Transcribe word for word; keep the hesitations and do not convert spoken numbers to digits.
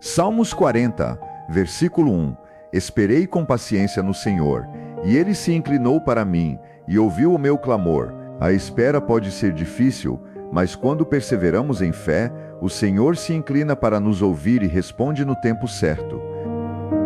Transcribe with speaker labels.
Speaker 1: Salmos quarenta, versículo um. Esperei com paciência no Senhor, e Ele se inclinou para mim, e ouviu o meu clamor. A espera pode ser difícil, mas quando perseveramos em fé, o Senhor se inclina para nos ouvir e responde no tempo certo.